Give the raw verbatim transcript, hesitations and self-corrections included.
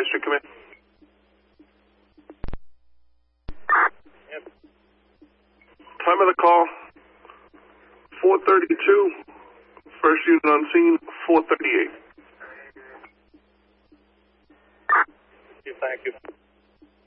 five Street, come in. Yep. Time of the call, four thirty-two. First unit on scene, four thirty-eight. Thank you.